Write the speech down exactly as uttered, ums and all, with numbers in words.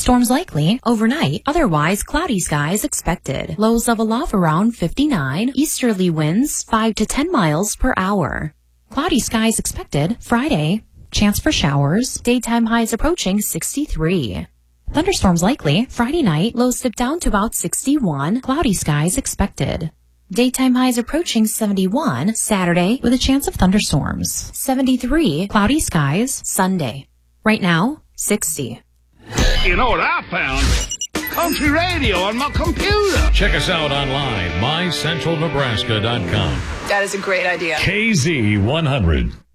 Thunderstorms likely overnight, otherwise cloudy skies expected. Lows level off around fifty-nine, easterly winds five to ten miles per hour. Cloudy skies expected Friday, chance for showers, daytime highs approaching sixty-three. Thunderstorms likely Friday night, lows dip down to about sixty-one, cloudy skies expected. Daytime highs approaching seventy-one, Saturday with a chance of thunderstorms. seventy-three, cloudy skies, Sunday. Right now, sixty. You know what I found? Country radio on my computer. Check us out online, my central nebraska dot com. That is a great idea. K Z one hundred.